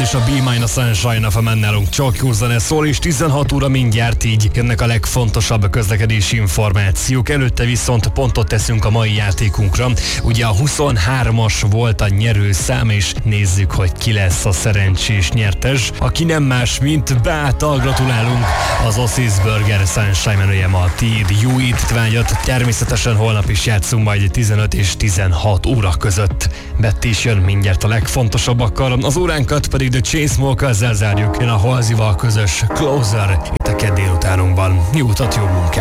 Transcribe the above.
és a Be Sunshine of a Man nálunk csak jó zene szól, és 16 óra mindjárt így jönnek a legfontosabb közlekedési információk. Előtte viszont pontot teszünk a mai játékunkra. Ugye a 23-as volt a nyerőszám, és nézzük, hogy ki lesz a szerencsés nyertes. Aki nem más, mint Beáta, gratulálunk! Az Oasis Burger Sunshine menüje ma tiéd, jó étvágyat. Természetesen holnap is játszunk majd 15 és 16 óra között. Betty is jön mindjárt a legfontosabbakkal, az óránkat pedig The Chainsmokers-zel zárjuk. Jön a Halsey-val közös Closer itt a kedd délutánunkban. Jó utat, jó munkát!